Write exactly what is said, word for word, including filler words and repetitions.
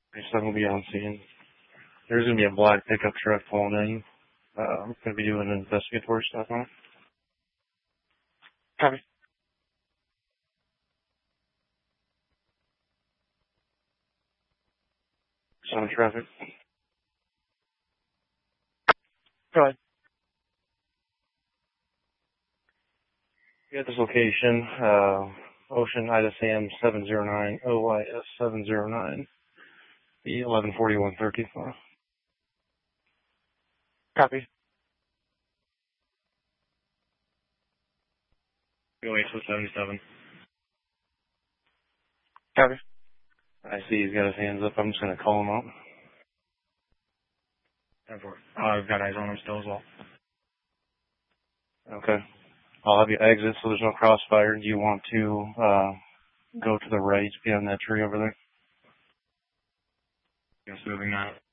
twenty-seven will be on scene. There's going to be a black pickup truck pulling in. Uh, I'm going to be doing investigatory stuff on it. Copy. Some traffic. Go ahead. We got this location, uh, Ocean Ida Sam seven zero nine, O Y S seven zero nine, the eleven forty-one thirty. Copy. Go H seventy-seven. Copy. I see he's got his hands up. I'm just going to call him out. ten four. Uh, I've got eyes on him still as well. Okay. I'll have you exit so there's no crossfire. Do you want to uh, go to the right behind that tree over there? Yes, moving that.